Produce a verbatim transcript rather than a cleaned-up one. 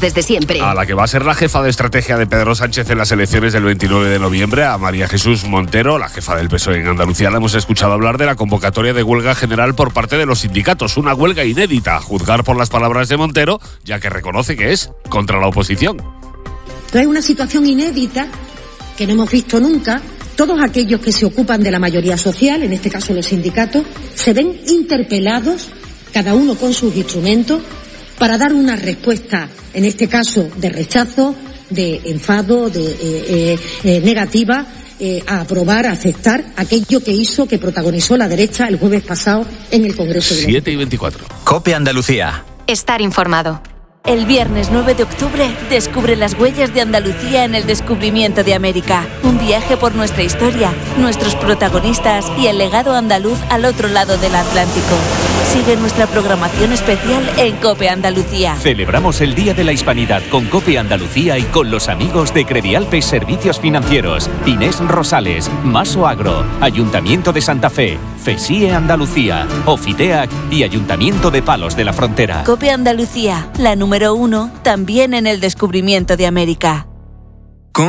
desde siempre. A la que va a ser la jefa de estrategia de Pedro Sánchez en las elecciones del veintinueve de noviembre, a María Jesús Montero, la jefa del P S O E en Andalucía, la hemos escuchado hablar de la convocatoria de huelga general por parte de los sindicatos. Una huelga inédita, a juzgar por las palabras de Montero, ya que reconoce que es contra la oposición. Es una situación inédita que no hemos visto nunca. Todos aquellos que se ocupan de la mayoría social, en este caso los sindicatos, se ven interpelados, cada uno con sus instrumentos, para dar una respuesta, en este caso de rechazo, de enfado, de eh, eh, eh, negativa, eh, a aprobar, a aceptar aquello que hizo, que protagonizó la derecha el jueves pasado en el Congreso de los siete y veinticuatro. COPE Andalucía. Estar informado. El viernes nueve de octubre descubre las huellas de Andalucía en el descubrimiento de América. Un viaje por nuestra historia, nuestros protagonistas y el legado andaluz al otro lado del Atlántico. Sigue nuestra programación especial en COPE Andalucía. Celebramos el Día de la Hispanidad con COPE Andalucía y con los amigos de Credialpes Servicios Financieros, Inés Rosales, Maso Agro, Ayuntamiento de Santa Fe, FESIE Andalucía, Ofiteac y Ayuntamiento de Palos de la Frontera. COPE Andalucía, la número uno, también en el descubrimiento de América.